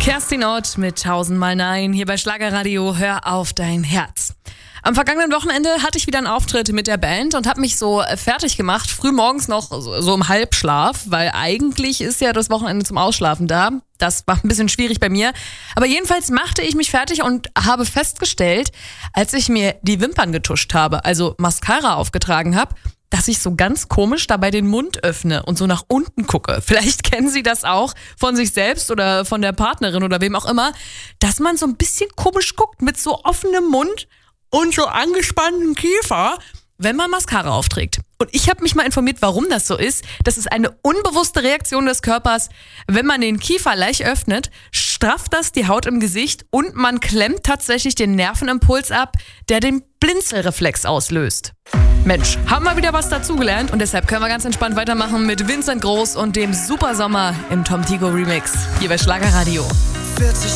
Kerstin Ott mit 1000-mal Nein hier bei Schlagerradio. Hör auf dein Herz. Am vergangenen Wochenende hatte ich wieder einen Auftritt mit der Band und habe mich so fertig gemacht, früh morgens noch so im Halbschlaf, weil eigentlich ist ja das Wochenende zum Ausschlafen da. Das war ein bisschen schwierig bei mir. Aber jedenfalls machte ich mich fertig und habe festgestellt, als ich mir die Wimpern getuscht habe, also Mascara aufgetragen habe, dass ich so ganz komisch dabei den Mund öffne und so nach unten gucke. Vielleicht kennen Sie das auch von sich selbst oder von der Partnerin oder wem auch immer, dass man so ein bisschen komisch guckt mit so offenem Mund und so angespanntem Kiefer, wenn man Mascara aufträgt. Und ich habe mich mal informiert, warum das so ist. Das ist eine unbewusste Reaktion des Körpers. Wenn man den Kiefer leicht öffnet, strafft das die Haut im Gesicht und man klemmt tatsächlich den Nervenimpuls ab, der den Blinzelreflex auslöst. Mensch, haben wir wieder was dazugelernt und deshalb können wir ganz entspannt weitermachen mit Vincent Groß und dem Super Sommer im Tom Tigo Remix hier bei Schlagerradio. 40